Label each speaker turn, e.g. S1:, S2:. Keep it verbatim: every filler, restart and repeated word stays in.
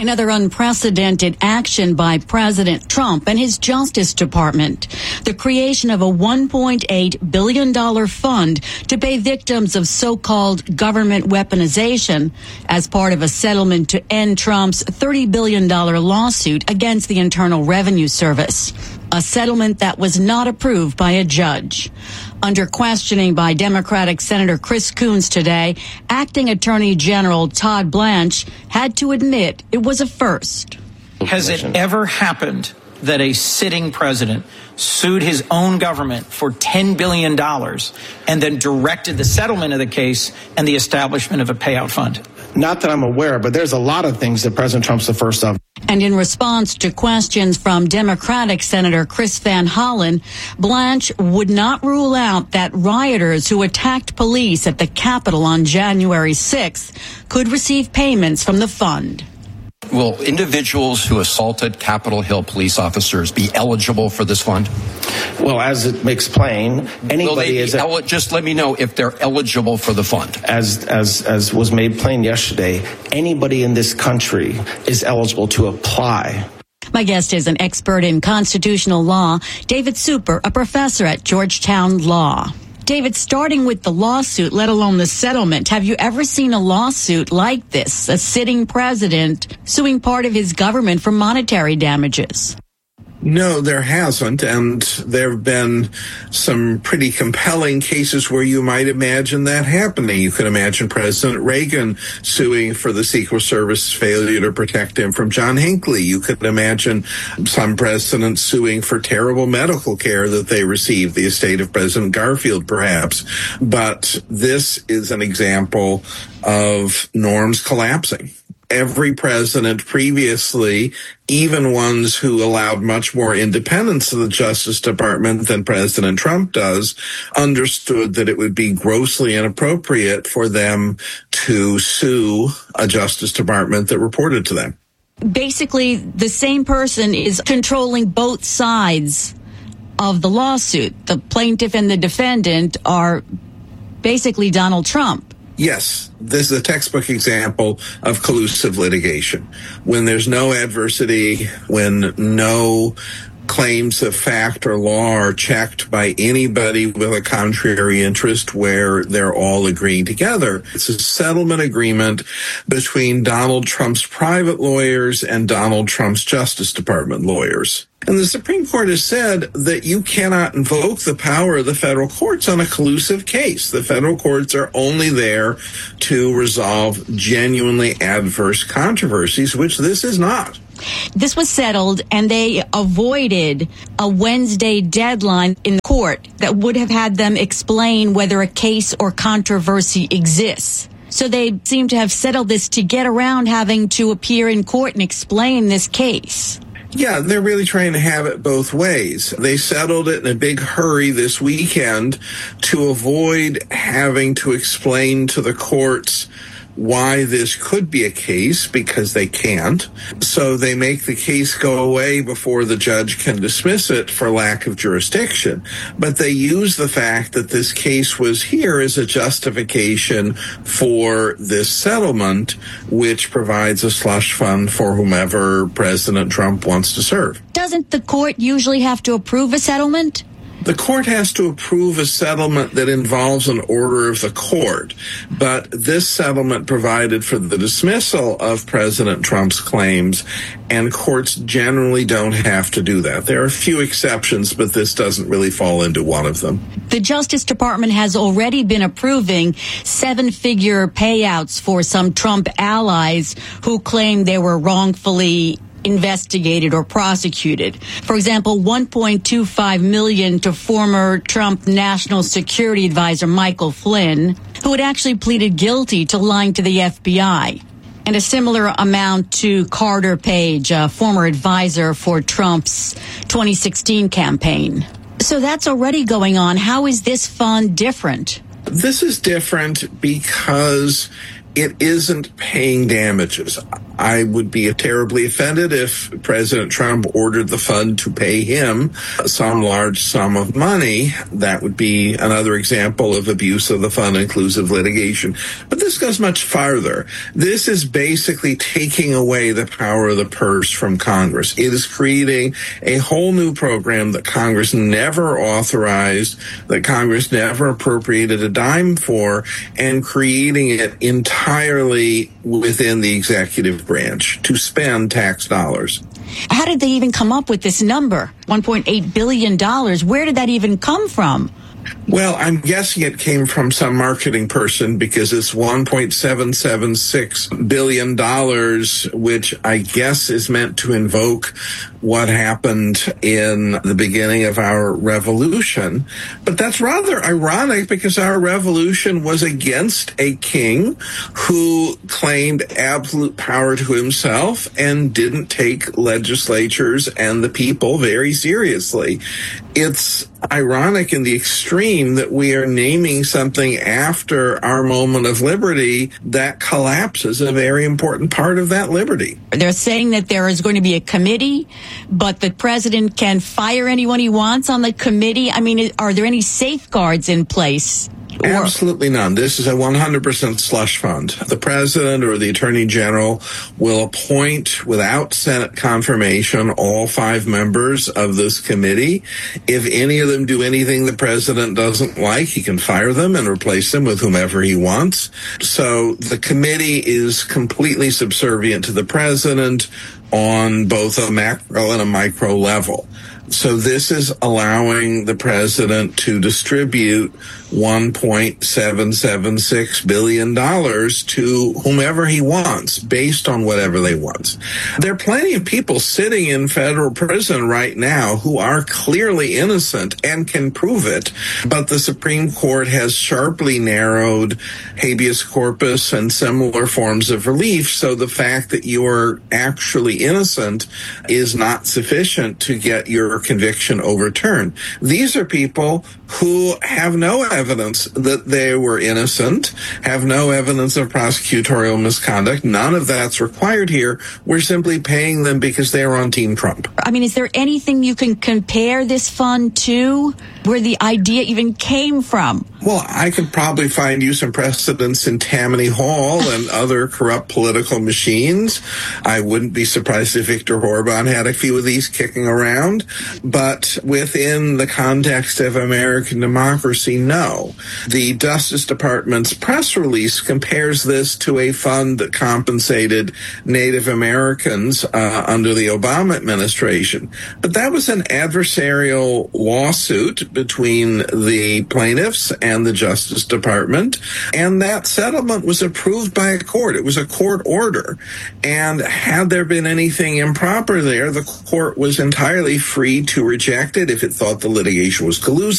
S1: Another unprecedented action by President Trump and his Justice Department. The creation of a one point eight billion dollars fund to pay victims of so-called government weaponization as part of a settlement to end Trump's thirty billion dollars lawsuit against the Internal Revenue Service. A settlement that was not approved by a judge. Under questioning by Democratic Senator Chris Coons today, Acting Attorney General Todd Blanche had to admit it was a first.
S2: Has it ever happened that a sitting president sued his own government for ten billion dollars and then directed the settlement of the case and the establishment of a payout fund?
S3: Not that I'm aware, but there's a lot of things that President Trump's the first of.
S1: And in response to questions from Democratic Senator Chris Van Hollen, Blanche would not rule out that rioters who attacked police at the Capitol on January sixth could receive payments from the fund.
S4: Will individuals who assaulted Capitol Hill police officers be eligible for this fund?
S3: Well, as it makes plain, anybody is
S4: el- just let me know if they're eligible for the fund.
S3: As as as was made plain yesterday, anybody in this country is eligible to apply.
S1: My guest is an expert in constitutional law, David Super, a professor at Georgetown Law. David, starting with the lawsuit, let alone the settlement, have you ever seen a lawsuit like this, a sitting president suing part of his government for monetary damages?
S5: No, there hasn't, and there have been some pretty compelling cases where you might imagine that happening. You could imagine President Reagan suing for the Secret Service's failure to protect him from John Hinckley. You could imagine some presidents suing for terrible medical care that they received, the estate of President Garfield, perhaps. But this is an example of norms collapsing. Every president previously, even ones who allowed much more independence to the Justice Department than President Trump does, understood that it would be grossly inappropriate for them to sue a Justice Department that reported to them.
S1: Basically, the same person is controlling both sides of the lawsuit. The plaintiff and the defendant are basically Donald Trump.
S5: Yes, this is a textbook example of collusive litigation. When there's no adversity, when no claims of fact or law are checked by anybody with a contrary interest, where they're all agreeing together. It's a settlement agreement between Donald Trump's private lawyers and Donald Trump's Justice Department lawyers. And the Supreme Court has said that you cannot invoke the power of the federal courts on a collusive case. The federal courts are only there to resolve genuinely adverse controversies, which this is not.
S1: This was settled, and they avoided a Wednesday deadline in court that would have had them explain whether a case or controversy exists. So they seem to have settled this to get around having to appear in court and explain this case.
S5: Yeah, they're really trying to have it both ways. They settled it in a big hurry this weekend to avoid having to explain to the courts why this could be a case, because they can't. So they make the case go away before the judge can dismiss it for lack of jurisdiction. But they use the fact that this case was here as a justification for this settlement, which provides a slush fund for whomever President Trump wants to serve.
S1: Doesn't the court usually have to approve a settlement?
S5: The court has to approve a settlement that involves an order of the court, but this settlement provided for the dismissal of President Trump's claims, and courts generally don't have to do that. There are a few exceptions, but this doesn't really fall into one of them.
S1: The Justice Department has already been approving seven-figure payouts for some Trump allies who claim they were wrongfully investigated or prosecuted. For example, one point two five million dollars to former Trump National Security Advisor Michael Flynn, who had actually pleaded guilty to lying to the F B I. And a similar amount to Carter Page, a former advisor for Trump's twenty sixteen campaign. So that's already going on. How is this fund different?
S5: This is different because it isn't paying damages. I would be terribly offended if President Trump ordered the fund to pay him some large sum of money. That would be another example of abuse of the fund, inclusive litigation. But this goes much farther. This is basically taking away the power of the purse from Congress. It is creating a whole new program that Congress never authorized, that Congress never appropriated a dime for, and creating it entirely within the executive branch to spend tax dollars.
S1: How did they even come up with this number, one point eight billion dollars? Where did that even come from?
S5: Well, I'm guessing it came from some marketing person because it's one point seven seven six billion dollars, which I guess is meant to invoke what happened in the beginning of our revolution. But that's rather ironic because our revolution was against a king who claimed absolute power to himself and didn't take legislatures and the people very seriously. It's ironic in the extreme that we are naming something after our moment of liberty that collapses a very important part of that liberty.
S1: They're saying that there is going to be a committee, but the president can fire anyone he wants on the committee. I mean, are there any safeguards in place? Or-
S5: Absolutely none. This is a one hundred percent slush fund. The president or the attorney general will appoint, without Senate confirmation, all five members of this committee. If any of them do anything the president doesn't like, he can fire them and replace them with whomever he wants. So the committee is completely subservient to the president on both a macro and a micro level. So this is allowing the president to distribute one point seven seven six billion dollars to whomever he wants, based on whatever they want. There are plenty of people sitting in federal prison right now who are clearly innocent and can prove it, but the Supreme Court has sharply narrowed habeas corpus and similar forms of relief, so the fact that you are actually innocent is not sufficient to get your conviction overturned. These are people who have no evidence that they were innocent, have no evidence of prosecutorial misconduct. None of that's required here. We're simply paying them because they are on Team Trump.
S1: I mean, is there anything you can compare this fund to, where the idea even came from?
S5: Well, I could probably find you some precedents in Tammany Hall and other corrupt political machines. I wouldn't be surprised if Viktor Orban had a few of these kicking around. But within the context of American democracy, no. The Justice Department's press release compares this to a fund that compensated Native Americans uh, under the Obama administration. But that was an adversarial lawsuit between the plaintiffs and the Justice Department, and that settlement was approved by a court. It was a court order, and had there been anything improper there, the court was entirely free to reject it if it thought the litigation was collusive.